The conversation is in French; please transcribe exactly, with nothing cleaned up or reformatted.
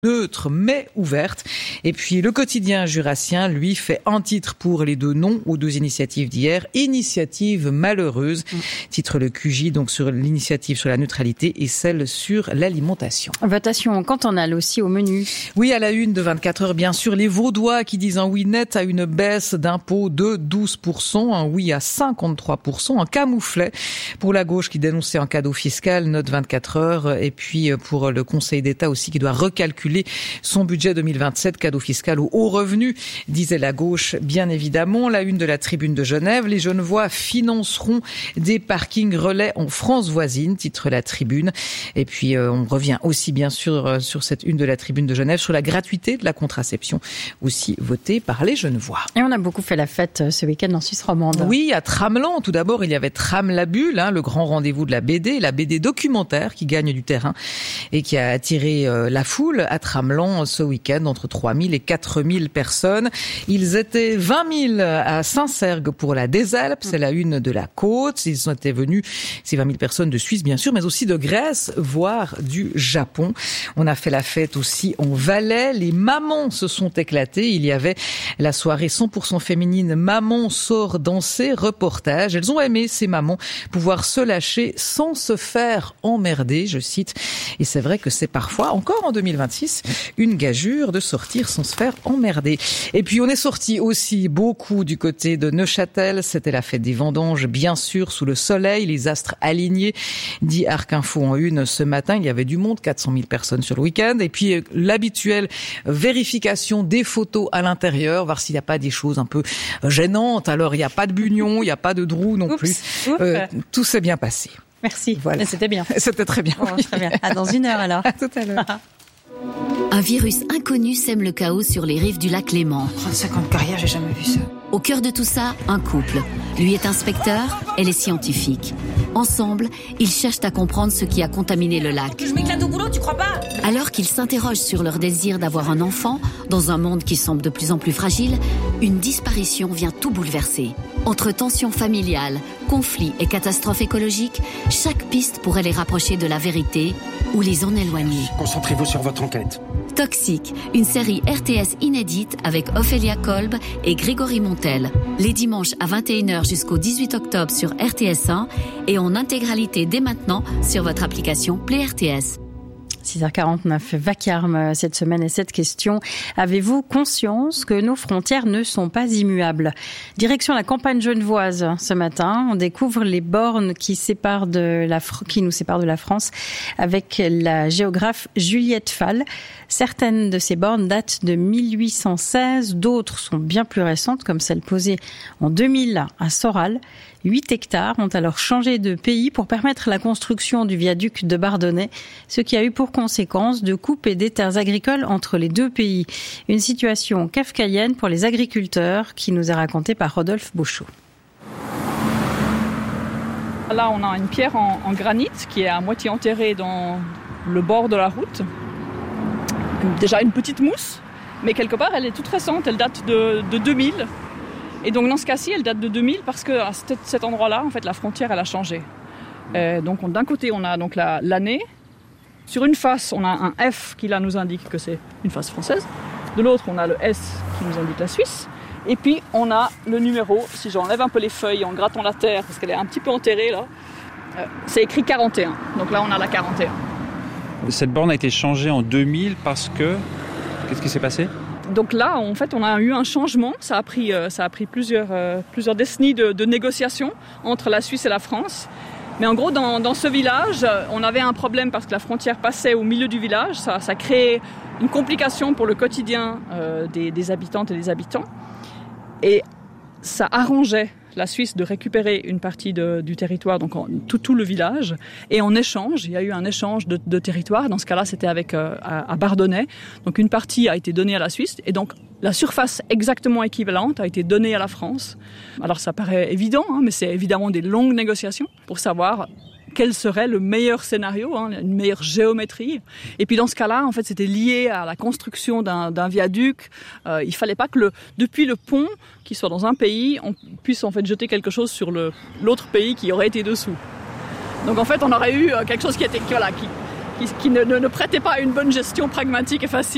neutre mais ouverte. Et puis le quotidien jurassien, lui, fait un titre pour les deux noms aux deux initiatives d'hier. Initiative malheureuse, mmh. titre le Q J, donc sur l'initiative sur la neutralité et celle sur l'alimentation. Votation cantonale aussi au menu. Oui, à la une de vingt-quatre heures, bien sûr, les Vaudois qui disent un oui net à une baisse d'impôt de douze pour cent, un oui à cinquante-trois pour cent, un camouflet pour la gauche qui dénonçait un cadeau fiscal, note vingt-quatre heures, et puis pour le Conseil d'État aussi qui doit recalculer son budget deux mille vingt-sept, cadeau fiscal aux hauts revenus, disait la gauche, bien évidemment. La une de la Tribune de Genève, les Genevois financeront des parkings relais en France voisine, titre la Tribune. Et puis euh, on revient aussi bien sûr euh, sur cette une de la Tribune de Genève, sur la gratuité de la contraception, aussi votée par les Genevois. Et on a beaucoup fait la fête ce week-end en Suisse romande. Oui, à Tramelan, tout d'abord, il y avait Tram la Bulle, hein, le grand rendez-vous de la B D, la B D documentaire qui gagne du terrain et qui a attiré euh, la foule à Tramelan ce week-end, entre trois mille et quatre mille personnes. Ils étaient vingt mille à Saint-Sergue pour la des Alpes, c'est la une de la côte. Ils sont étaient venus, ces vingt mille personnes de Suisse bien sûr, mais aussi de Grèce, voire du Japon. On a fait la fête aussi en Valais. Les mamans se sont éclatées. Il y avait la soirée cent pour cent féminine Maman sort danser, reportage. Elles ont aimé, ces mamans, pouvoir se lâcher sans se faire emmerder, je cite. Et c'est vrai que c'est parfois, encore en deux mille vingt-six, une gageure de sortir sans se faire emmerder. Et puis on est sorti aussi beaucoup du côté de Neuchâtel. C'était la fête des vendanges, bien sûr, sous le soleil, les astres alignés, dit Arc Info en une ce matin. Il y avait du monde, quatre cent mille personnes sur le week-end. Et puis l'habituelle vérification des photos à l'intérieur, voir s'il n'y a pas des choses un peu gênantes. Alors il n'y a pas de bunions, il n'y a pas de drous non Oups, plus. Euh, tout s'est bien passé. Merci. Voilà. C'était bien. C'était très bien. Bon, oui. Très bien. À dans une heure alors. À tout à l'heure. Un virus inconnu sème le chaos sur les rives du lac Léman. trente-cinq ans de carrière, j'ai jamais vu ça. Au cœur de tout ça, un couple. Lui est inspecteur, elle est scientifique. Ensemble, ils cherchent à comprendre ce qui a contaminé le lac. Je m'éclate au boulot, tu crois pas? Alors qu'ils s'interrogent sur leur désir d'avoir un enfant, dans un monde qui semble de plus en plus fragile, une disparition vient tout bouleverser. Entre tensions familiales, conflits et catastrophes écologiques, chaque piste pourrait les rapprocher de la vérité ou les en éloigner. Concentrez-vous sur votre enquête. Toxique, une série R T S inédite avec Ophélia Kolb et Grégory Montel. Les dimanches à vingt et une heures jusqu'au dix-huit octobre sur R T S un et en intégralité dès maintenant sur votre application Play R T S. six heures quarante-neuf, vacarme cette semaine et cette question. Avez-vous conscience que nos frontières ne sont pas immuables? Direction la campagne genevoise ce matin. On découvre les bornes qui séparent de la, qui nous séparent de la France avec la géographe Juliette Fall. Certaines de ces bornes datent de mille huit cent seize, d'autres sont bien plus récentes, comme celle posée en deux mille à Soral. Huit hectares ont alors changé de pays pour permettre la construction du viaduc de Bardonnay, ce qui a eu pour conséquence de couper des terres agricoles entre les deux pays. Une situation kafkaïenne pour les agriculteurs qui nous est racontée par Rodolphe Beauchot. Là, on a une pierre en, en granit qui est à moitié enterrée dans le bord de la route. Déjà une petite mousse, mais quelque part elle est toute récente, elle date de, de deux mille. Et donc dans ce cas-ci, elle date de deux mille parce qu'à cet, cet endroit-là, en fait, la frontière elle a changé. Euh, donc on, d'un côté, on a donc la, l'année. Sur une face, on a un F qui là nous indique que c'est une face française. De l'autre, on a le S qui nous indique la Suisse. Et puis on a le numéro. Si j'enlève un peu les feuilles en grattant la terre parce qu'elle est un petit peu enterrée là, euh, c'est écrit quarante et un. Donc là, on a la quarante et un. Cette borne a été changée en deux mille parce que... Qu'est-ce qui s'est passé ? Donc là, en fait, on a eu un changement. Ça a pris, euh, ça a pris plusieurs, euh, plusieurs décennies de, de négociations entre la Suisse et la France. Mais en gros, dans, dans ce village, on avait un problème parce que la frontière passait au milieu du village. Ça, ça créait une complication pour le quotidien euh, des, des habitantes et des habitants. Et ça arrangeait la Suisse de récupérer une partie de, du territoire, donc en, tout, tout le village. Et en échange, il y a eu un échange de, de territoire. Dans ce cas-là, c'était avec euh, à, à Bardonnay. Donc une partie a été donnée à la Suisse. Et donc la surface exactement équivalente a été donnée à la France. Alors ça paraît évident, hein, mais c'est évidemment des longues négociations pour savoir quel serait le meilleur scénario, hein, une meilleure géométrie. Et puis dans ce cas-là, en fait, c'était lié à la construction d'un, d'un viaduc. Euh, il fallait pas que le, depuis le pont, qui soit dans un pays, on puisse en fait jeter quelque chose sur le, l'autre pays qui aurait été dessous. Donc en fait, on aurait eu quelque chose qui était, qui, voilà, qui, qui, qui ne, ne, ne prêtait pas à une bonne gestion pragmatique et facile.